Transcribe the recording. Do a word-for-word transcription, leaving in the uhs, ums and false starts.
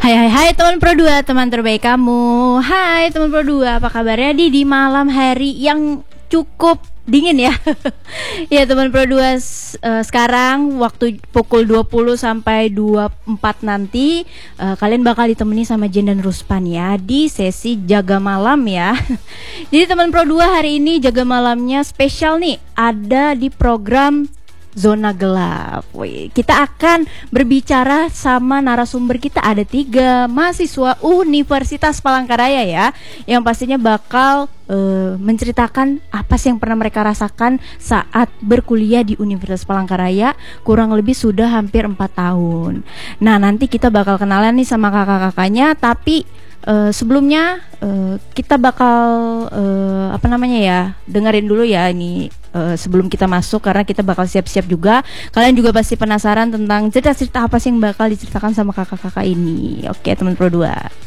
Hai hai hai teman Pro dua, teman terbaik kamu. Hai teman Pro dua, apa kabarnya di di malam hari yang cukup dingin ya. Ya teman Pro dua, uh, sekarang waktu pukul dua puluh sampai dua puluh empat nanti uh, kalian bakal ditemani sama Jen dan Ruspan ya di sesi jaga malam ya. Jadi teman Pro dua, hari ini jaga malamnya spesial nih, ada di program Zona Gelap. Wih, kita akan berbicara sama narasumber kita, ada tiga mahasiswa Universitas Palangkaraya ya, yang pastinya bakal uh, menceritakan apa sih yang pernah mereka rasakan saat berkuliah di Universitas Palangkaraya, kurang lebih sudah hampir empat tahun. Nah, nanti kita bakal kenalan nih sama kakak-kakaknya, tapi Uh, sebelumnya uh, kita bakal uh, apa namanya ya, dengerin dulu ya ini uh, sebelum kita masuk, karena kita bakal siap-siap juga. Kalian juga pasti penasaran tentang cerita-cerita apa sih yang bakal diceritakan sama kakak-kakak ini. Oke teman Pro dua.